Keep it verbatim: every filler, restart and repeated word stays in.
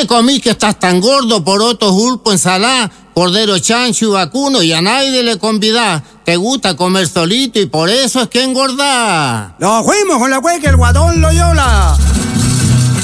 te comís que estás tan gordo? Porotos, pulpo, ensalada, cordero, chancho y vacuno, y a nadie le convidás. Te gusta comer solito y por eso es que engordás. Nos fuimos con la cueca, el Guatón Loyola.